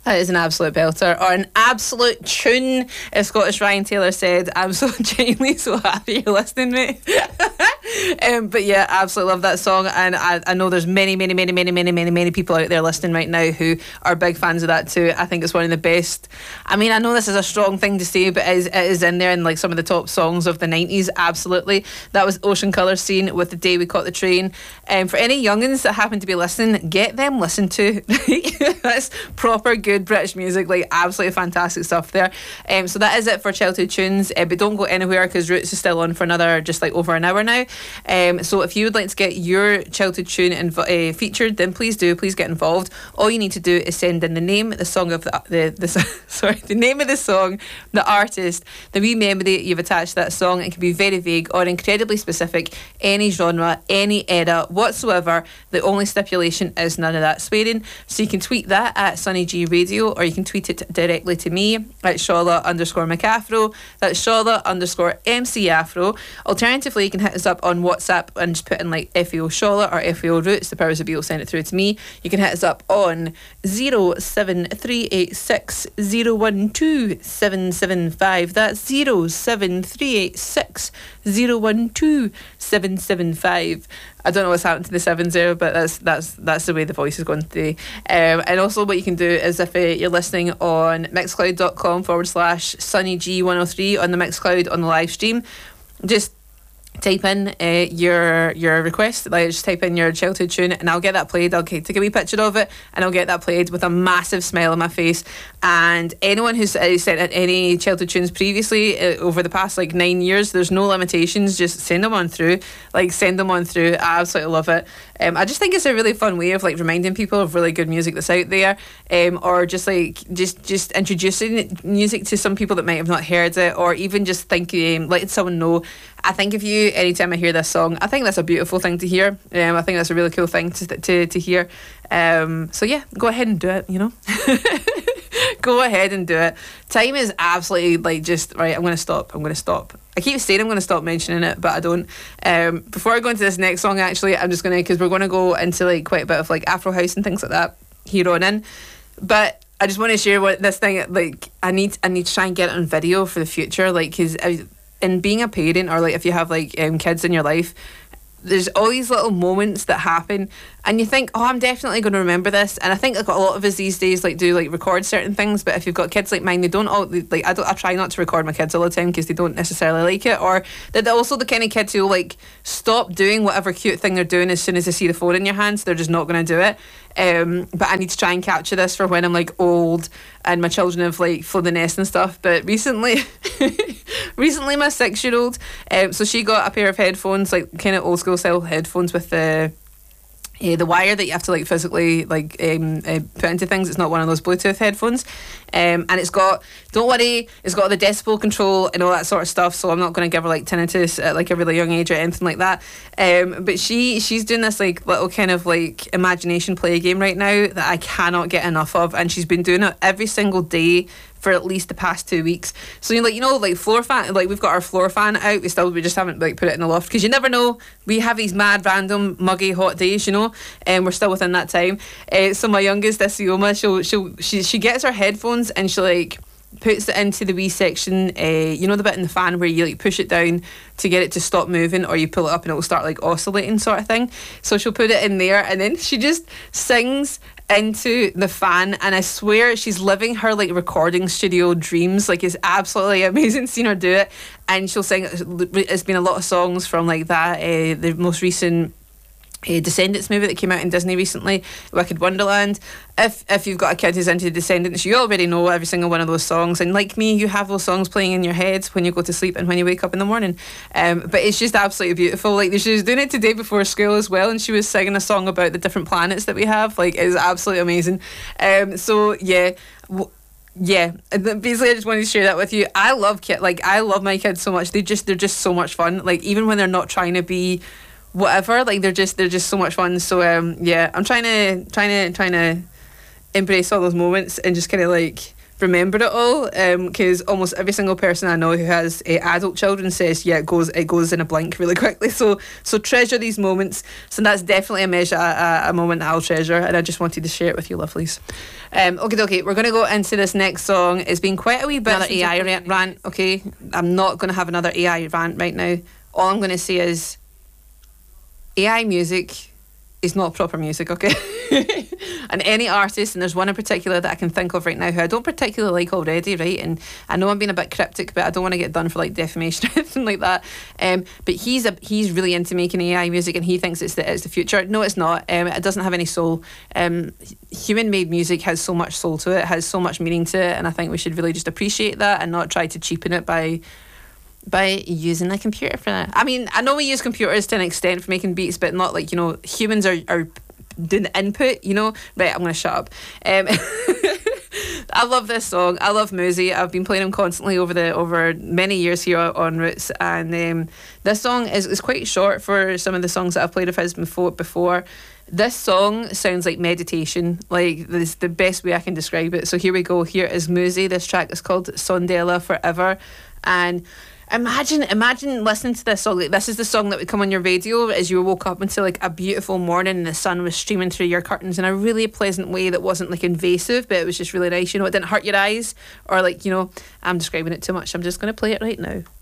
That is an absolute belter, or an absolute tune, as Scottish Ryan Taylor said. I'm so genuinely so happy you're listening, mate. But yeah, absolutely love that song, and I know there's many people out there listening right now who are big fans of that too. I think it's one of the best. I mean, I know this is a strong thing to say, but it is in there in like some of the top songs of the 90s. Absolutely, that was Ocean Colour Scene with The Day We Caught the Train. For any youngins that happen to be listening, get them listened to. That's proper good British music, like absolutely fantastic stuff there. So that is it for childhood tunes, but don't go anywhere because Roots is still on for another just like over an hour now. So if you would like to get your childhood tune featured, then please get involved. All you need to do is send in the name, the song of the name of the song, the artist, the wee memory that you've attached to that song. It can be very vague or incredibly specific, any genre, any era whatsoever. The only stipulation is none of that swearing. So you can tweet that at Sunny G Radio, or you can tweet it directly to me at Shola_McAfro. That's Shola_MC Alternatively, you can hit us up on WhatsApp and just put in like FAO Shola or FAO Roots. The powers that be will send it through to me. You can hit us up on 07386012775. That's 07386012775. I don't know what's happened to the sevens there, but that's the way the voice is going today. And also what you can do is if you're listening on mixcloud.com/SunnyG103 on the Mixcloud on the live stream, just type in your request, like just type in your childhood tune and I'll get that played. I'll take a wee picture of it and I'll get that played with a massive smile on my face. And anyone who's sent in any childhood tunes previously over the past like 9 years, there's no limitations, just send them on through. I absolutely love it. I just think it's a really fun way of like reminding people of really good music that's out there, or just introducing music to some people that might have not heard it, or even just thinking, letting someone know. I think anytime I hear this song, I think that's a beautiful thing to hear. I think that's a really cool thing to hear. So yeah, go ahead and do it, you know. Go ahead and do it. Time is absolutely like just right. I'm going to stop. I keep saying I'm going to stop mentioning it, but I don't. Before I go into this next song, actually, I'm just going to, because we're going to go into like quite a bit of like Afro house and things like that here on in. But I just want to share what this thing, like, I need to try and get it on video for the future, like, because in being a parent, or like if you have like kids in your life, there's all these little moments that happen and you think, oh, I'm definitely going to remember this. And I think like a lot of us these days like do like record certain things, but if you've got kids like mine, they don't all like, I try not to record my kids all the time because they don't necessarily like it, or they're also the kind of kids who like stop doing whatever cute thing they're doing as soon as they see the phone in your hands. They're just not going to do it. But I need to try and capture this for when I'm like old and my children have like flown the nest and stuff. But recently my 6-year-old, so she got a pair of headphones, like kind of old school style headphones with the wire that you have to like physically like put into things. It's not one of those Bluetooth headphones, and it's got, don't worry, it's got the decibel control and all that sort of stuff, so I'm not going to give her like tinnitus at like a really young age or anything like that. But she's doing this like little kind of like imagination play game right now that I cannot get enough of, and she's been doing it every single day for at least the past 2 weeks. So like floor fan, like we've got our floor fan out, we just haven't like put it in the loft because you never know, we have these mad random muggy hot days, you know, and we're still within that time. So my youngest, Isioma, she gets her headphones and she like puts it into the wee section, you know, the bit in the fan where you like push it down to get it to stop moving, or you pull it up and it'll start like oscillating sort of thing. So she'll put it in there and then she just sings into the fan, and I swear she's living her like recording studio dreams. Like, it's absolutely amazing seeing her do it. And she'll sing, it's been a lot of songs from like that, the most recent Descendants movie that came out in Disney recently, Wicked Wonderland. If you've got a kid who's into Descendants, you already know every single one of those songs, and like me, you have those songs playing in your head when you go to sleep and when you wake up in the morning. But it's just absolutely beautiful. Like, she was doing it today before school as well, and she was singing a song about the different planets that we have. Like, it's absolutely amazing. So yeah, basically I just wanted to share that with you. I love my kids so much. They're just so much fun. Like, even when they're not trying to be whatever, like they're just so much fun. So I'm trying to embrace all those moments and just kind of like remember it all, because almost every single person I know who has adult children says, yeah, it goes in a blink really quickly. So treasure these moments. So that's definitely a moment I'll treasure, and I just wanted to share it with you, lovelies. Okay, we're going to go into this next song. It's been quite a wee bit another AI rant. Okay, I'm not going to have another AI rant right now. All I'm going to say is AI music is not proper music, okay? And any artist, and there's one in particular that I can think of right now who I don't particularly like already, right? And I know I'm being a bit cryptic, but I don't want to get done for like defamation or anything like that. But he's really into making AI music, and he thinks it's the future. No, it's not. It doesn't have any soul. Human-made music has so much soul to it, has so much meaning to it, and I think we should really just appreciate that and not try to cheapen it by using a computer for that. I mean, I know we use computers to an extent for making beats, but not like, humans are doing the input, Right, I'm going to shut up. I love this song. I love Muzi. I've been playing him constantly over many years here on Roots, and this song is quite short for some of the songs that I've played of his before. This song sounds like meditation. Like, this is the best way I can describe it. So here we go. Here is Muzi. This track is called Sondela Forever, and Imagine listening to this song. Like, this is the song that would come on your radio as you woke up into like a beautiful morning and the sun was streaming through your curtains in a really pleasant way that wasn't like invasive, but it was just really nice. It didn't hurt your eyes or like, I'm describing it too much. I'm just going to play it right now.